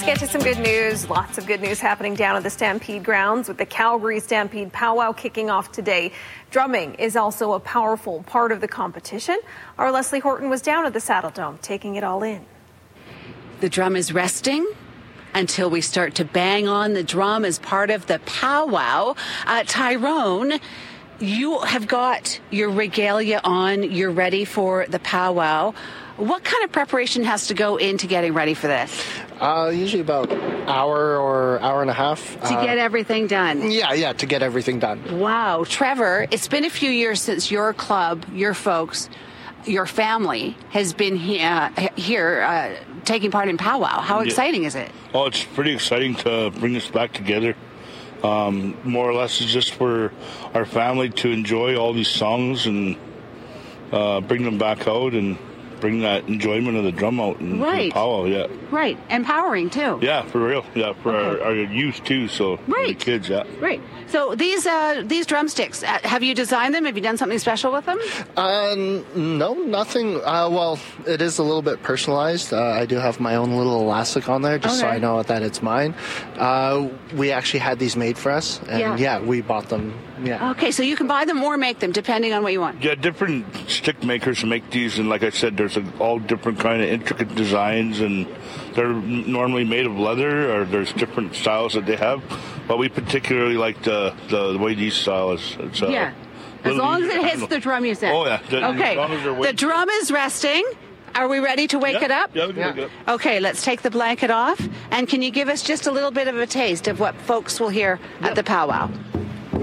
get to some good news. Lots of good news happening down at the Stampede grounds with the Calgary Stampede Powwow kicking off today. Drumming is also a powerful part of the competition. Our Leslie Horton was down at the Saddle Dome, taking it all in. The drum is resting until we start to bang on the drum as part of the powwow. Tyrone, you have got your regalia on. You're ready for the powwow. What kind of preparation has to go into getting ready for this? Usually about hour or hour and a half. To get everything done? Yeah, to get everything done. Wow. Trevor, it's been a few years since your club, your folks, your family has been here taking part in powwow. How exciting is it? Oh, it's pretty exciting to bring this back together. More or less it's just for our family to enjoy all these songs and bring them back out and bring that enjoyment of the drum out and powwow, yeah. Right, empowering too. Yeah, for real. Yeah, for our youth too, so the kids, yeah. Right. So these drumsticks, have you designed them? Have you done something special with them? No, nothing. Well, it is a little bit personalized. I do have my own little elastic on there just so I know that it's mine. We actually had these made for us, and we bought them. Yeah. Okay, so you can buy them or make them depending on what you want. Yeah, different stick makers make these, and like I said, there's all different kind of intricate designs, and they're normally made of leather, or there's different styles that they have. But we particularly like the way these style is. It's, as long as it hits the drum, you said. Oh yeah. Okay. The drum is resting. Are we ready to wake it up? Yeah, we can wake it up. Okay, let's take the blanket off. And can you give us just a little bit of a taste of what folks will hear at the powwow?